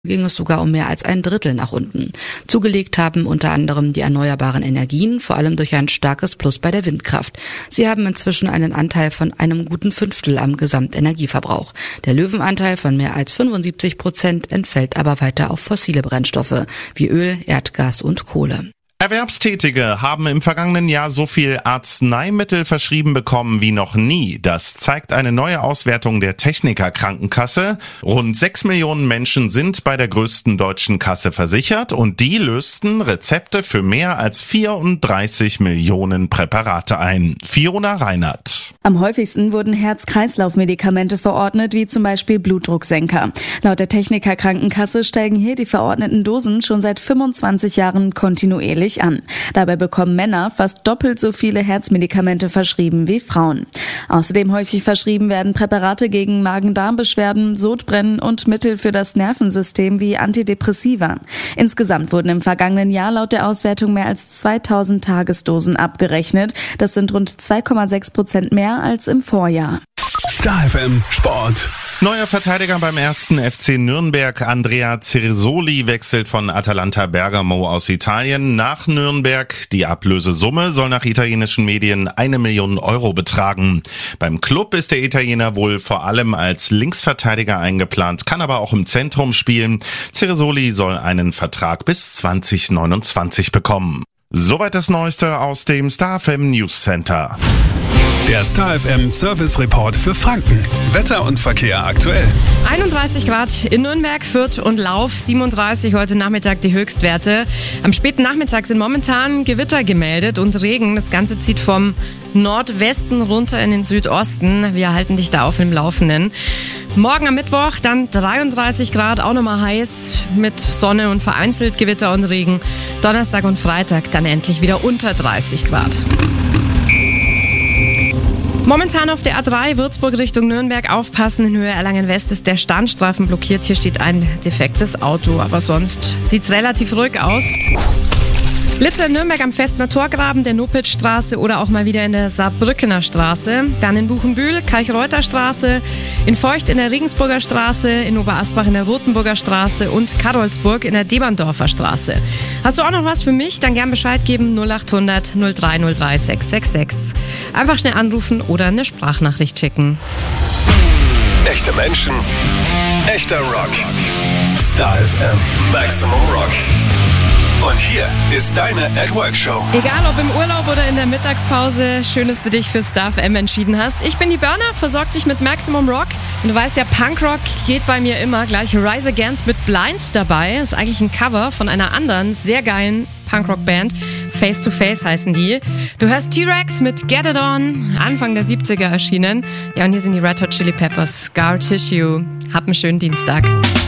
ging es sogar um mehr als ein Drittel nach unten. Zugelegt haben unter anderem die erneuerbaren Energien, vor allem durch ein starkes Plus bei der Windkraft. Sie haben inzwischen einen Anteil von einem guten Fünftel am Gesamtenergieverbrauch. Der Löwenanteil von mehr als 75% entfällt aber weiter auf fossile Brennstoffe wie Öl, Erdgas und Kohle. Erwerbstätige haben im vergangenen Jahr so viel Arzneimittel verschrieben bekommen wie noch nie. Das zeigt eine neue Auswertung der Techniker-Krankenkasse. Rund 6 Millionen Menschen sind bei der größten deutschen Kasse versichert und die lösten Rezepte für mehr als 34 Millionen Präparate ein. Fiona Reinhardt. Am häufigsten wurden Herz-Kreislauf-Medikamente verordnet, wie zum Beispiel Blutdrucksenker. Laut der Techniker-Krankenkasse steigen hier die verordneten Dosen schon seit 25 Jahren kontinuierlich an. Dabei bekommen Männer fast doppelt so viele Herzmedikamente verschrieben wie Frauen. Außerdem häufig verschrieben werden Präparate gegen Magen-Darm-Beschwerden, Sodbrennen und Mittel für das Nervensystem wie Antidepressiva. Insgesamt wurden im vergangenen Jahr laut der Auswertung mehr als 2000 Tagesdosen abgerechnet. Das sind rund 2,6% mehr als im Vorjahr. Star FM Sport. Neuer Verteidiger beim 1. FC Nürnberg, Andrea Ceresoli, wechselt von Atalanta Bergamo aus Italien nach Nürnberg. Die Ablösesumme soll nach italienischen Medien 1 Million Euro betragen. Beim Club ist der Italiener wohl vor allem als Linksverteidiger eingeplant, kann aber auch im Zentrum spielen. Ceresoli soll einen Vertrag bis 2029 bekommen. Soweit das Neueste aus dem Star FM News Center. Der Star FM Service Report für Franken. Wetter und Verkehr aktuell. 31 Grad in Nürnberg, Fürth und Lauf, 37 heute Nachmittag die Höchstwerte. Am späten Nachmittag sind momentan Gewitter gemeldet und Regen. Das Ganze zieht vom Nordwesten runter in den Südosten. Wir halten dich da auf dem Laufenden. Morgen am Mittwoch dann 33 Grad, auch nochmal heiß mit Sonne und vereinzelt Gewitter und Regen. Donnerstag und Freitag dann endlich wieder unter 30 Grad. Momentan auf der A3 Würzburg Richtung Nürnberg aufpassen. In Höhe Erlangen-West ist der Standstreifen blockiert. Hier steht ein defektes Auto, aber sonst sieht's relativ ruhig aus. Litzer in Nürnberg am Festner Torgraben, der Nopitzstraße oder auch mal wieder in der Saarbrückener Straße. Dann in Buchenbühl, Kalchreuter Straße, in Feucht in der Regensburger Straße, in Oberasbach in der Rotenburger Straße und Karolsburg in der Deberndorfer Straße. Hast du auch noch was für mich? Dann gern Bescheid geben 0800 0303 666. Einfach schnell anrufen oder eine Sprachnachricht schicken. Echte Menschen, echter Rock. Star FM Maximum Rock. Und hier ist deine @Work-Show. Egal ob im Urlaub oder in der Mittagspause, schön, dass du dich für Star FM entschieden hast. Ich bin die Burner, versorg dich mit Maximum Rock. Und du weißt ja, Punkrock geht bei mir immer. Gleich Rise Against mit Blind dabei. Das ist eigentlich ein Cover von einer anderen, sehr geilen Punkrock-Band. Face to Face heißen die. Du hörst T-Rex mit Get It On, Anfang der 70er erschienen. Ja, und hier sind die Red Hot Chili Peppers, Scar Tissue. Hab einen schönen Dienstag.